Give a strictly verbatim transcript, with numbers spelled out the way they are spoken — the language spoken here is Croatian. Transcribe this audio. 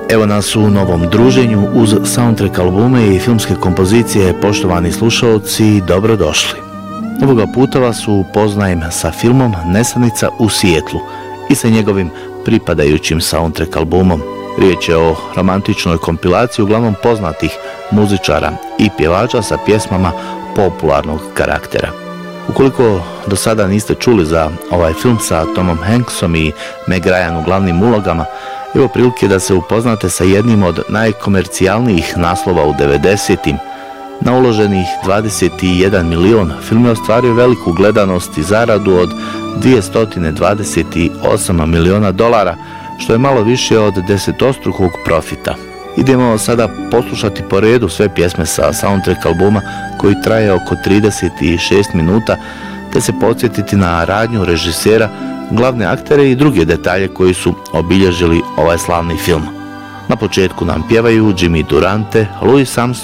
Evo nas u novom druženju uz soundtrack albume i filmske kompozicije. Poštovani slušalci, dobrodošli. Ovoga puta vas upoznajem sa filmom Nesanica u Sijetlu i sa njegovim pripadajućim soundtrack albumom. Riječ je o romantičnoj kompilaciji uglavnom poznatih muzičara i pjevača sa pjesmama popularnog karaktera. Ukoliko do sada niste čuli za ovaj film sa Tomom Hanksom i Meg Ryan u glavnim ulogama, evo prilike da se upoznate sa jednim od najkomercijalnijih naslova u devedesetim. Na uloženih dvadeset jedan milion film je ostvario veliku gledanost i zaradu od dvjesto dvadeset osam miliona dolara, što je malo više od desetostrukog profita. Idemo sada poslušati po redu sve pjesme sa soundtrack albuma koji traje oko trideset šest minuta, te se podsjetiti na radnju režisera, glavne aktere i druge detalje koji su obilježili ovaj slavni film. Na početku nam pjevaju Jimmy Durante, Louis Armstrong